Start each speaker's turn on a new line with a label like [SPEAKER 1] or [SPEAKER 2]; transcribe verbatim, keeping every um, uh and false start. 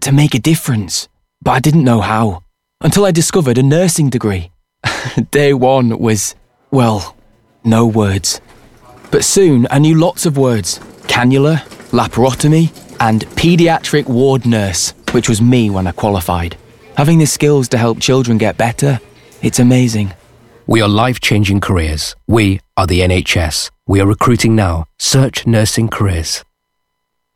[SPEAKER 1] to make a difference, but I didn't know how, until I discovered a nursing degree. Day one was, well, no words. But soon I knew lots of words: cannula, laparotomy, and paediatric ward nurse, which was me when I qualified. Having the skills to help children get better, it's amazing.
[SPEAKER 2] We are life-changing careers. We are the N H S. We are recruiting now. Search nursing careers.